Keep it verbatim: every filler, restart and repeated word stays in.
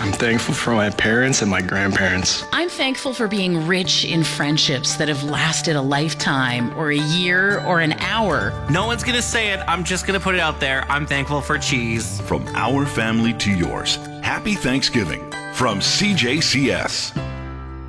I'm thankful for my parents and my grandparents. I'm thankful for being rich in friendships that have lasted a lifetime or a year or an hour. No one's going to say it. I'm just going to put it out there. I'm thankful for cheese. From our family to yours, happy Thanksgiving from C J C S.